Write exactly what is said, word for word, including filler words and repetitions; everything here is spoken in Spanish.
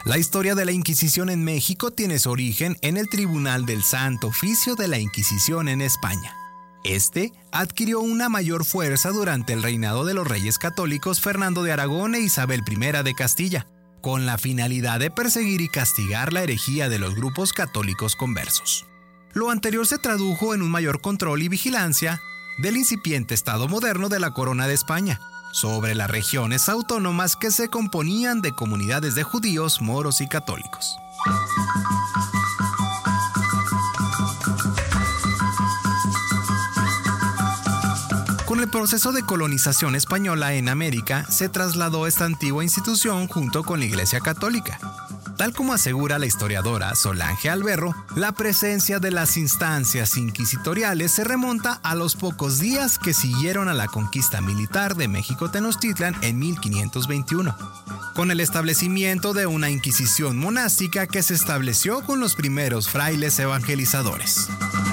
La historia de la Inquisición en México tiene su origen en el Tribunal del Santo Oficio de la Inquisición en España. Este adquirió una mayor fuerza durante el reinado de los reyes católicos Fernando de Aragón e Isabel I de Castilla, con la finalidad de perseguir y castigar la herejía de los grupos católicos conversos. Lo anterior se tradujo en un mayor control y vigilancia del incipiente Estado moderno de la Corona de España sobre las regiones autónomas que se componían de comunidades de judíos, moros y católicos. Con el proceso de colonización española en América, se trasladó esta antigua institución junto con la Iglesia Católica. Tal como asegura la historiadora Solange Alberro, la presencia de las instancias inquisitoriales se remonta a los pocos días que siguieron a la conquista militar de México-Tenochtitlan en mil quinientos veintiuno, con el establecimiento de una inquisición monástica que se estableció con los primeros frailes evangelizadores.